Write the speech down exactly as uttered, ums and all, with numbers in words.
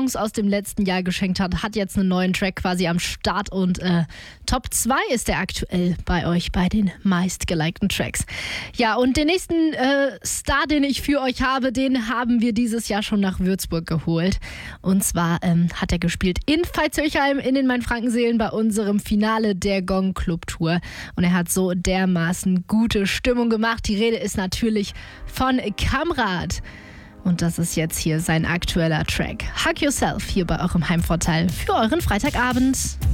Songs aus dem letzten Jahr geschenkt hat, hat jetzt einen neuen Track quasi am Start und äh, Top zwei ist der aktuell bei euch bei den meistgelikten Tracks. Ja, und den nächsten äh, Star, den ich für euch habe, den haben wir dieses Jahr schon nach Würzburg geholt. Und zwar ähm, hat er gespielt in Veitshöchheim in den Mainfrankenseelen bei unserem Finale der Gong Club Tour. Und er hat so dermaßen gute Stimmung gemacht. Die Rede ist natürlich von Kamrat. Und das ist jetzt hier sein aktueller Track. Hug Yourself hier bei eurem Heimvorteil für euren Freitagabend.